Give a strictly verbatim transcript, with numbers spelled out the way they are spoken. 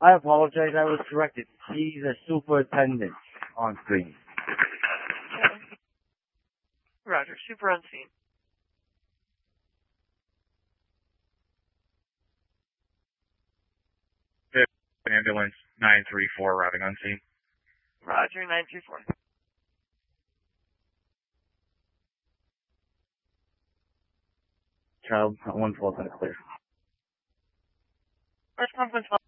I apologize, I was corrected. He's a superintendent on screen. Okay. Roger, super on scene. Ambulance nine three four arriving on scene. Roger, nine three four. Child, one four, clear. First conference